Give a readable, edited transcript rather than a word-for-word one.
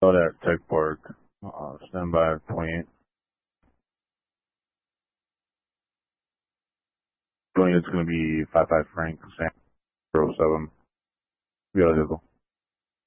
Out at Tech Park. Stand by 28. 20 is going to be 55 Frank, Sam 07. Be out of vehicle.